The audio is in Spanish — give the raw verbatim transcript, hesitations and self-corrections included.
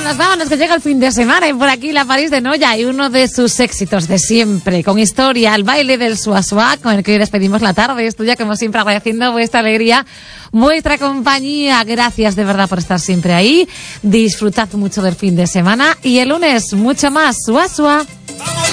vámonos, vámonos, que llega el fin de semana y por aquí la París de Noia y uno de sus éxitos de siempre, con historia, el baile del Sua Sua, con el que hoy despedimos la tarde. Es tuya, como siempre, agradeciendo vuestra alegría, vuestra compañía. Gracias de verdad por estar siempre ahí. Disfrutad mucho del fin de semana y el lunes mucho más Sua Sua.